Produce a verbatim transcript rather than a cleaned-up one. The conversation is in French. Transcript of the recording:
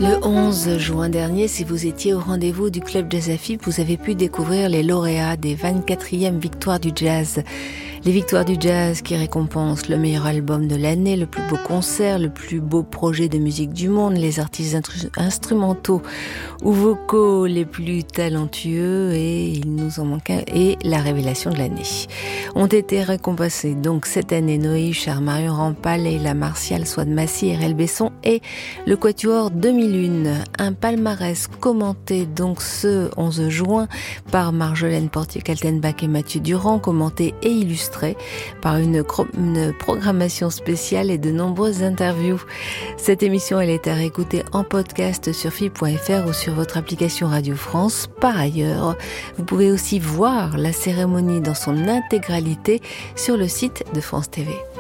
Le onze juin dernier, si vous étiez au rendez-vous du Club Jazz Afib, vous avez pu découvrir les lauréats des vingt-quatrièmes Victoires du Jazz. Les Victoires du Jazz qui récompensent le meilleur album de l'année, le plus beau concert, le plus beau projet de musique du monde, les artistes instrumentaux ou vocaux les plus talentueux, et il nous en manque un, et la révélation de l'année. Ont été récompensés donc cette année Noé Huchard, Marion Rampal, Leila Martial, Souad Massi, Erel Besson et le Quatuor deux mille un. Un palmarès commenté donc ce onze juin par Marjolaine Portier-Kaltenbach et Mathieu Durand, commenté et illustré par une, une programmation spéciale et de nombreuses interviews. Cette émission, elle est à réécouter en podcast sur fib point f r ou sur votre application Radio France. Par ailleurs, vous pouvez aussi voir la cérémonie dans son intégralité sur le site de France T V.